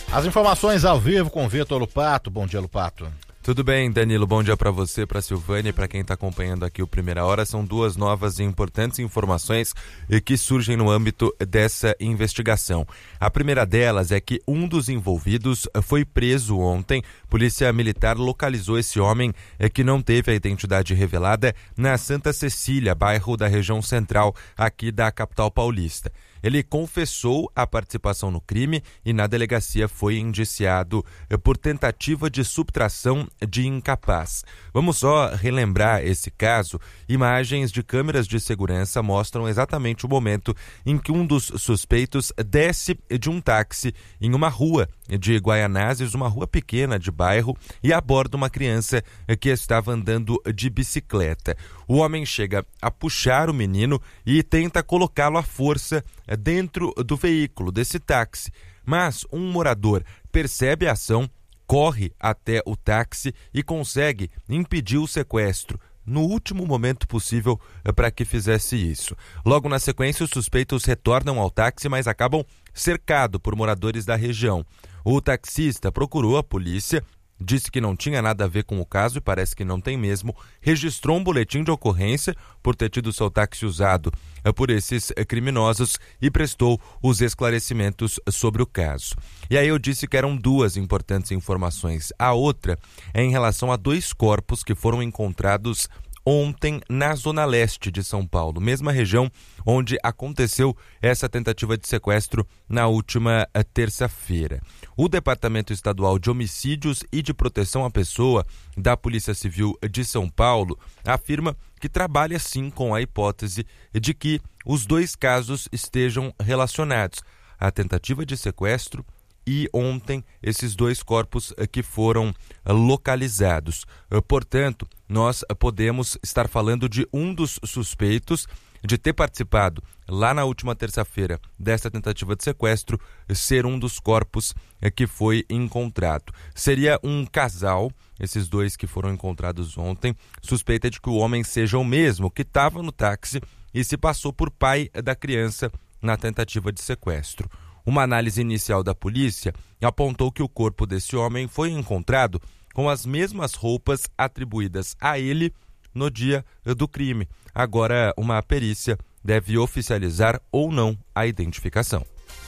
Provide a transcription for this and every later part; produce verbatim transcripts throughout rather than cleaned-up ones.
As informações ao vivo com Vitor Lupato. Bom dia, Lupato. Tudo bem, Danilo? Bom dia para você, para Silvânia e para quem está acompanhando aqui o Primeira Hora. São duas novas e importantes informações que surgem no âmbito dessa investigação. A primeira delas é que um dos envolvidos foi preso ontem. Polícia Militar localizou esse homem que não teve a identidade revelada na Santa Cecília, bairro da região central aqui da capital paulista. Ele confessou a participação no crime e na delegacia foi indiciado por tentativa de subtração de incapaz. Vamos só relembrar esse caso. Imagens de câmeras de segurança mostram exatamente o momento em que um dos suspeitos desce de um táxi em uma rua de Guaianazes, uma rua pequena de bairro, e aborda uma criança que estava andando de bicicleta. O homem chega a puxar o menino e tenta colocá-lo à força dentro do veículo, desse táxi. Mas um morador percebe a ação, corre até o táxi e consegue impedir o sequestro no último momento possível para que fizesse isso. Logo na sequência, os suspeitos retornam ao táxi, mas acabam cercados por moradores da região. O taxista procurou a polícia, disse que não tinha nada a ver com o caso e parece que não tem mesmo, registrou um boletim de ocorrência por ter tido seu táxi usado por esses criminosos e prestou os esclarecimentos sobre o caso. E aí eu disse que eram duas importantes informações. A outra é em relação a dois corpos que foram encontrados ontem na Zona Leste de São Paulo, mesma região onde aconteceu essa tentativa de sequestro na última terça-feira. O Departamento Estadual de Homicídios e de Proteção à Pessoa da Polícia Civil de São Paulo afirma que trabalha sim com a hipótese de que os dois casos estejam relacionados, a tentativa de sequestro e ontem esses dois corpos que foram localizados. Portanto, nós podemos estar falando de um dos suspeitos de ter participado lá na última terça-feira dessa tentativa de sequestro ser um dos corpos que foi encontrado. Seria um casal, esses dois que foram encontrados ontem, suspeita de que o homem seja o mesmo que estava no táxi e se passou por pai da criança na tentativa de sequestro. Uma análise inicial da polícia apontou que o corpo desse homem foi encontrado com as mesmas roupas atribuídas a ele no dia do crime. Agora, uma perícia deve oficializar ou não a identificação.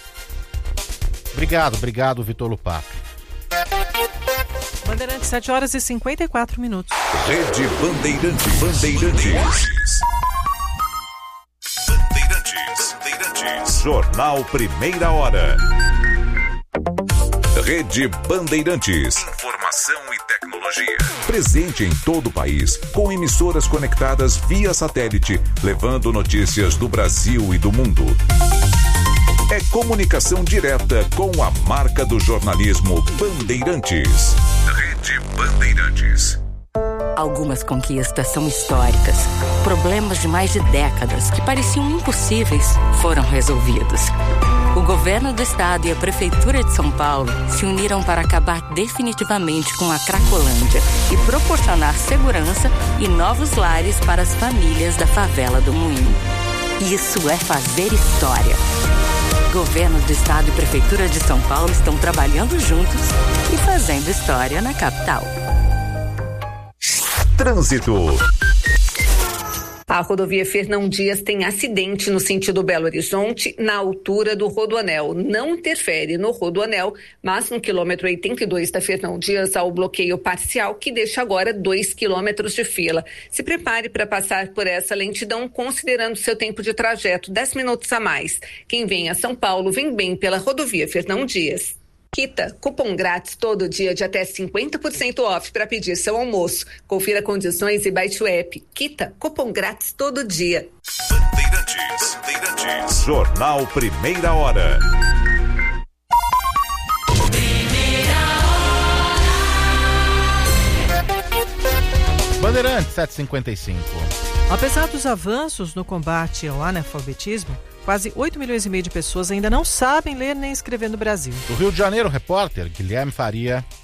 Obrigado, obrigado, Vitor Lupato. Bandeirantes, sete horas e cinquenta e quatro minutos. Rede Bandeirantes. Bandeirantes. Jornal Primeira Hora. Rede Bandeirantes. Informação e tecnologia. Presente em todo o país, com emissoras conectadas via satélite, levando notícias do Brasil e do mundo. É comunicação direta com a marca do jornalismo Bandeirantes. Rede Bandeirantes. Algumas conquistas são históricas. Problemas de mais de décadas que pareciam impossíveis foram resolvidos. O governo do estado e a prefeitura de São Paulo se uniram para acabar definitivamente com a Cracolândia e proporcionar segurança e novos lares para as famílias da favela do Moinho. Isso é fazer história. Governo do estado e prefeitura de São Paulo estão trabalhando juntos e fazendo história na capital. Trânsito. A rodovia Fernão Dias tem acidente no sentido Belo Horizonte, na altura do Rodoanel. Não interfere no Rodoanel, mas no quilômetro oitenta e dois da Fernão Dias há o bloqueio parcial, que deixa agora dois quilômetros de fila. Se prepare para passar por essa lentidão, considerando seu tempo de trajeto, dez minutos a mais. Quem vem a São Paulo vem bem pela rodovia Fernão Dias. Quita, cupom grátis todo dia de até cinquenta por cento off para pedir seu almoço. Confira condições e baixe o app. Quita, cupom grátis todo dia. Bandeirantes, Bandeirantes. Jornal Primeira Hora. Bandeirantes, sete e cinquenta e cinco. Apesar dos avanços no combate ao analfabetismo, quase oito milhões e meio de pessoas ainda não sabem ler nem escrever no Brasil. Do Rio de Janeiro, o repórter Guilherme Faria.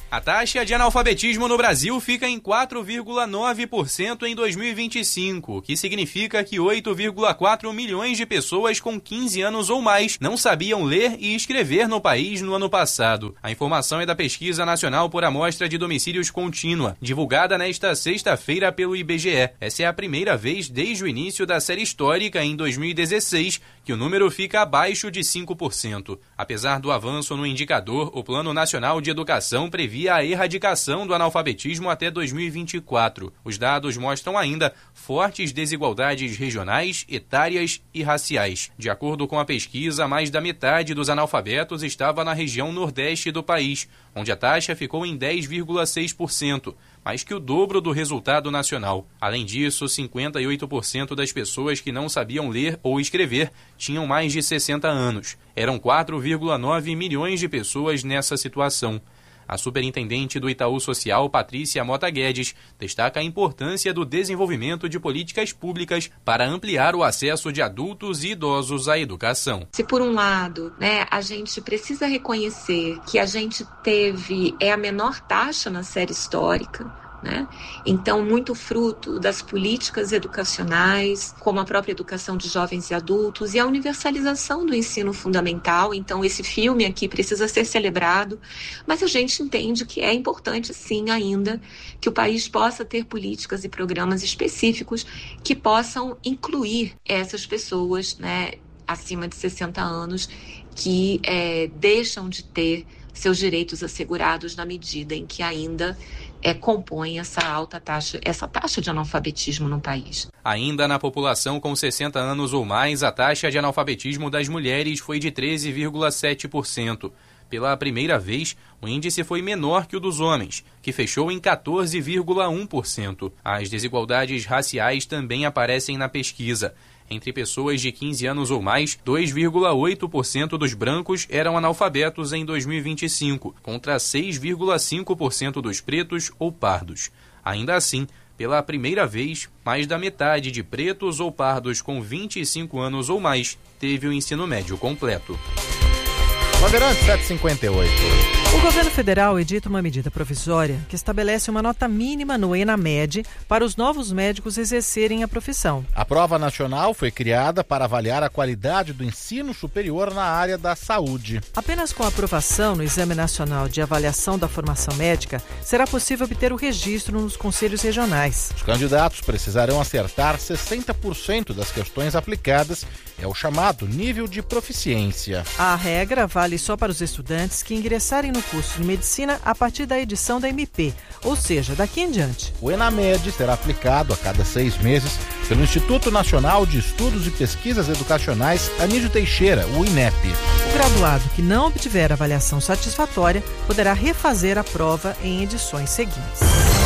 A taxa de analfabetismo no Brasil fica em quatro vírgula nove por cento em dois mil e vinte e cinco, o que significa que oito vírgula quatro milhões de pessoas com quinze anos ou mais não sabiam ler e escrever no país no ano passado. A informação é da Pesquisa Nacional por Amostra de Domicílios Contínua, divulgada nesta sexta-feira pelo I B G E. Essa é a primeira vez desde o início da série histórica, em dois mil e dezesseis, que o número fica abaixo de cinco por cento. Apesar do avanço no indicador, o Plano Nacional de Educação previa a erradicação do analfabetismo até dois mil e vinte e quatro. Os dados mostram ainda fortes desigualdades regionais, etárias e raciais. De acordo com a pesquisa, mais da metade dos analfabetos estava na região nordeste do país, onde a taxa ficou em dez vírgula seis por cento, mais que o dobro do resultado nacional. Além disso, cinquenta e oito por cento das pessoas que não sabiam ler ou escrever tinham mais de sessenta anos. Eram quatro vírgula nove milhões de pessoas nessa situação. A superintendente do Itaú Social, Patrícia Mota Guedes, destaca a importância do desenvolvimento de políticas públicas para ampliar o acesso de adultos e idosos à educação. Se por um lado, né, a gente precisa reconhecer que a gente teve é a menor taxa na série histórica, né? Então, muito fruto das políticas educacionais, como a própria educação de jovens e adultos e a universalização do ensino fundamental. Então, esse filme aqui precisa ser celebrado, mas a gente entende que é importante, sim, ainda, que o país possa ter políticas e programas específicos que possam incluir essas pessoas, né, acima de sessenta anos, que é, deixam de ter seus direitos assegurados na medida em que ainda É, compõe essa alta taxa, essa taxa de analfabetismo no país. Ainda na população com sessenta anos ou mais, a taxa de analfabetismo das mulheres foi de treze vírgula sete por cento. Pela primeira vez, o índice foi menor que o dos homens, que fechou em quatorze vírgula um por cento. As desigualdades raciais também aparecem na pesquisa. Entre pessoas de quinze anos ou mais, dois vírgula oito por cento dos brancos eram analfabetos em dois mil e vinte e cinco, contra seis vírgula cinco por cento dos pretos ou pardos. Ainda assim, pela primeira vez, mais da metade de pretos ou pardos com vinte e cinco anos ou mais teve o ensino médio completo. Bandeirantes sete e cinquenta e oito. O governo federal edita uma medida provisória que estabelece uma nota mínima no ENAMED para os novos médicos exercerem a profissão. A prova nacional foi criada para avaliar a qualidade do ensino superior na área da saúde. Apenas com a aprovação no Exame Nacional de Avaliação da Formação Médica, será possível obter o registro nos conselhos regionais. Os candidatos precisarão acertar sessenta por cento das questões aplicadas, é o chamado nível de proficiência. A regra vale só para os estudantes que ingressarem no curso de medicina a partir da edição da M P, ou seja, daqui em diante. O ENAMED será aplicado a cada seis meses pelo Instituto Nacional de Estudos e Pesquisas Educacionais Anísio Teixeira, o INEP. O graduado que não obtiver avaliação satisfatória poderá refazer a prova em edições seguintes.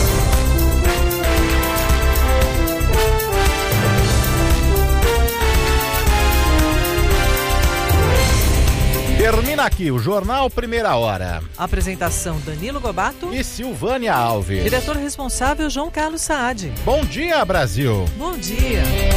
Termina aqui o Jornal Primeira Hora. Apresentação Danilo Gobato e Silvânia Alves. Diretor responsável João Carlos Saad. Bom dia, Brasil. Bom dia.